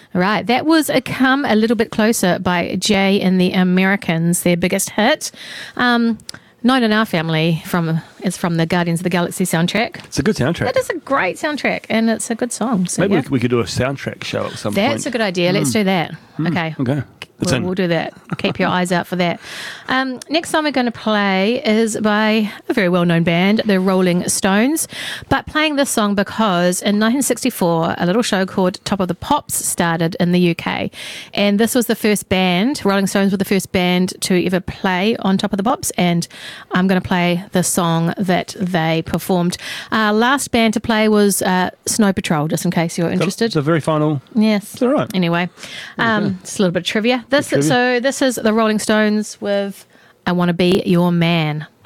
Right, that was a Come a Little Bit Closer by Jay and the Americans, their biggest hit. Nine in Our Family is from the Guardians of the Galaxy soundtrack. It's a good soundtrack. It is a great soundtrack, and it's a good song. So Maybe yeah. we could do a soundtrack show at some point. That's a good idea. Let's do that. Okay. Okay. We'll do that. Keep your eyes out for that. Next song we're going to play is by a very well-known band, the Rolling Stones. But playing this song because in 1964, a little show called Top of the Pops started in the UK. And this was the first band, Rolling Stones were the first band to ever play on Top of the Pops. And I'm going to play the song that they performed. Last band to play was Snow Patrol, just in case you're interested. The very final. Yes. It's all right. Anyway, just a little bit of trivia. So this is the Rolling Stones with I Want to Be Your Man.